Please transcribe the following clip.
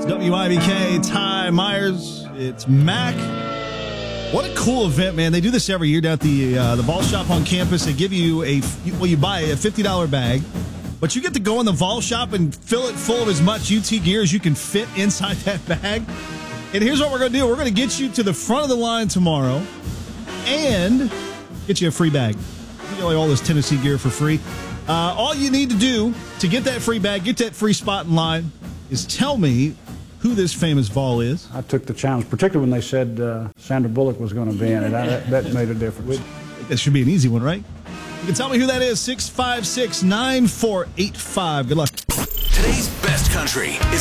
WIBK, Ty Myers. It's Mac. What a cool event, man. They do this every year down at the Vol Shop on campus. They give you you buy a $50 bag, but you get to go in the Vol Shop and fill it full of as much UT gear as you can fit inside that bag. And here's what we're going to do. We're going to get you to the front of the line tomorrow and get you a free bag. You get all this Tennessee gear for free. All you need to do to get that free bag, get that free spot in line, is tell me who this famous Vol is. I took the challenge, particularly when they said Sandra Bullock was going to be in it. That made a difference. That should be an easy one, right? You can tell me who that is, 656-9485. Good luck. Today's best country is